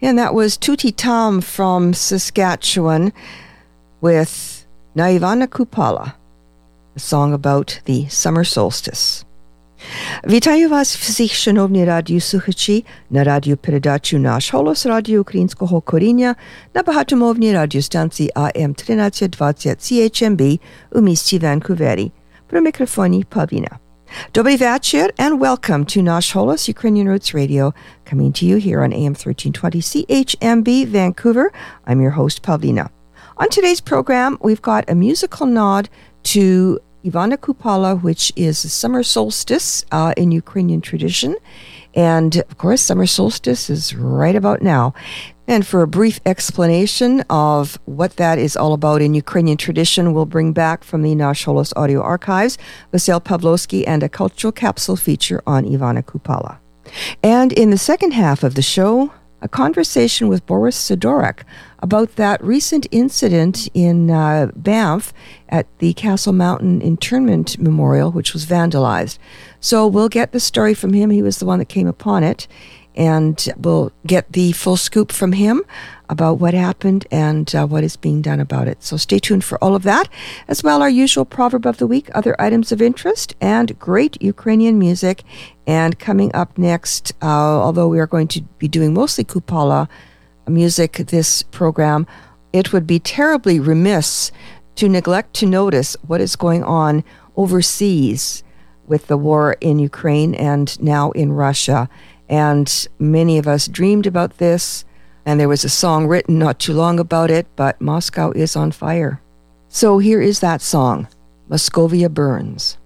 And that was Tutti Tom from Saskatchewan with Na Ivana Kupala, a song about the summer solstice. Вітаю вас всіх, шановні радіослухачі, на радіопередачу «Наш голос» радіо українського коріння на багатомовній радіостанції АМ 1320 CHMB у місті Ванкувері. При мікрофоні Павліна. Добрий вечір and welcome to «Наш голос» Ukrainian Roots Radio, coming to you here on AM 1320 CHMB Vancouver. I'm your host, Pavlina. On today's program, we've got a musical nod to Ivana Kupala, which is the summer solstice in Ukrainian tradition. And, of course, summer solstice is right about now. And for a brief explanation of what that is all about in Ukrainian tradition, we'll bring back from the Nash Holos audio archives Vasyl Pavlovsky and a cultural capsule feature on Ivana Kupala. And in the second half of the show, a conversation with Boris Sidorak about that recent incident in Banff at the Castle Mountain Internment Memorial, which was vandalized. So we'll get the story from him. He was the one that came upon it. And we'll get the full scoop from him about what happened and what is being done about it. So stay tuned for all of that. As well, our usual proverb of the week, other items of interest, and great Ukrainian music. And coming up next, although we are going to be doing mostly Kupala music this program, it would be terribly remiss to neglect to notice what is going on overseas with the war in Ukraine and now in Russia. And many of us dreamed about this, and there was a song written not too long about it, but Moscow is on fire. So here is that song, Moscovia Burns.